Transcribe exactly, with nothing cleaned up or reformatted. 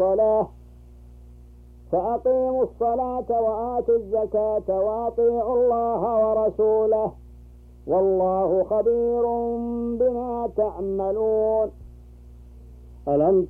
الصلاة فأقيموا الصلاة وآتوا الزكاة وأطيعوا الله ورسوله والله خبير بما تعملون. ألم